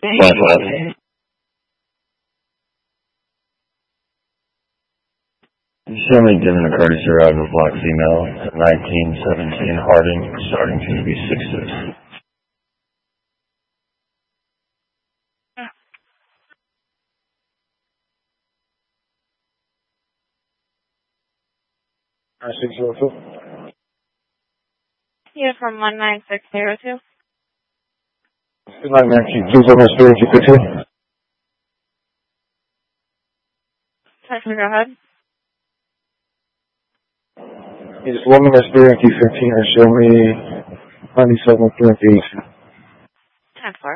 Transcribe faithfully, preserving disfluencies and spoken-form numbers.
Flat left. Show me given the courtesy ride with black female at nineteen seventeen Harding, starting to be six six. nine six zero two. Uniform one nine six zero two. two nine nineteen, please open spirit two fifteen. Texas, go ahead. Yes, one minute spirit two fifteen and show me ninety-seven point eight. ten four.